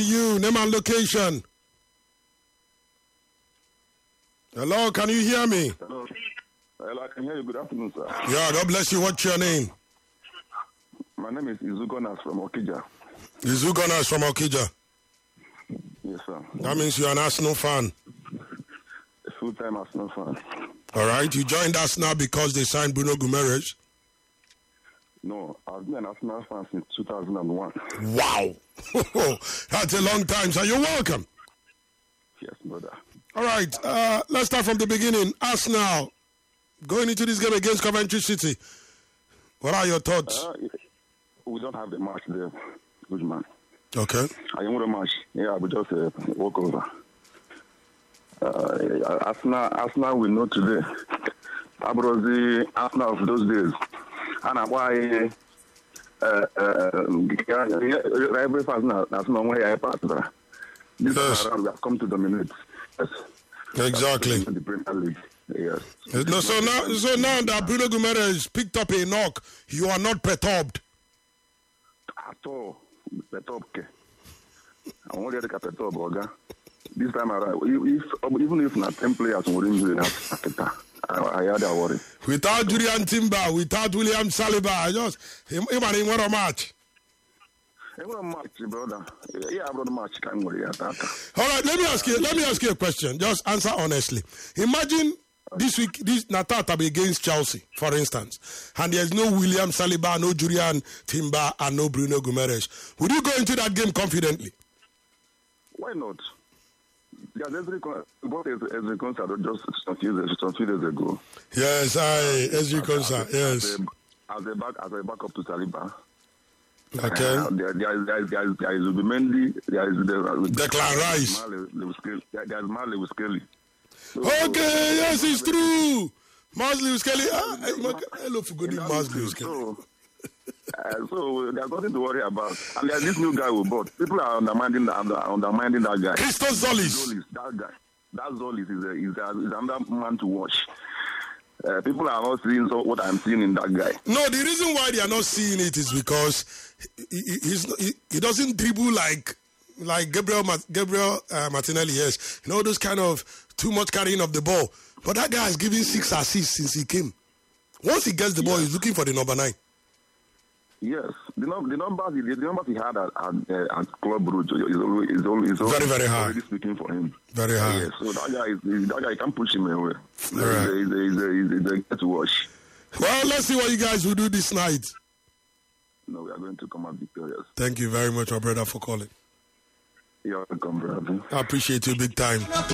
You, name and location. Hello, can you hear me? Hello. Hello, I can hear you. Good afternoon, sir. Yeah, God bless you. What's your name? My name is Izugonas from Okija. Izugonas from Okija. Yes, sir. That means you're an Arsenal fan. A full-time Arsenal fan. All right. You joined Arsenal because they signed Bruno Guimaraes. No, I've been an Arsenal fan since 2001. Wow. That's a long time. So you're welcome. Yes, brother. All right. Let's start from the beginning. Arsenal going into this game against Coventry City. What are your thoughts? We don't have the match there, good man. Okay. I want a match. Yeah, we just walk over. Arsenal we know today. I brought the Arsenal of those days. And why every Arsenal where I pass there. This Yes. time around we have come to dominate. Yes. Exactly. The Premier League. Yes. No, so now that Bruno Guimaraes picked up a knock, you are not perturbed. At all. Petopke. I want to get a Petop, Oga. This time around, even if not 10 players were injured, I had a worry. Without Julian Timber, without William Saliba, him want a match. I want a match, brother. Yeah, I brought a match. Can't worry about that. All right, let me ask you a question. Just answer honestly. Imagine this week, this Natata be against Chelsea, for instance, and there's no William Saliba, no Julian Timber, and no Bruno Guimaraes. Would you go into that game confidently? Why not? Because Ezri Konsa just some few days ago. Yes, Ezri Konsa, yes. As a backup to Saliba. Okay. There is Mendy, there is Declan Rice. There is Marley with Skelly. Okay, yes, it's true. Marley Skelly. Hello for good Marley Skelly. So there's nothing to worry about. And there's this new guy we bought. People are undermining that guy. Christos Zolis. That Zolis is another man to watch. People are not seeing what I'm seeing in that guy. No, the reason why they are not seeing it is because he doesn't dribble like Gabriel Martinelli. Yes, you know, those kind of too much carrying of the ball. But that guy has given 6 assists since he came. Once he gets the ball, he's looking for the number 9. Yes, the numbers he had at Club Brugge is very, very high. Already speaking for him. Very high. Yes, so that guy can't push him away. Right. He's a guy to watch. Well, let's see what you guys will do this night. No, we are going to come out victorious. Thank you very much, my brother, for calling. You're welcome, brother. I appreciate you big time.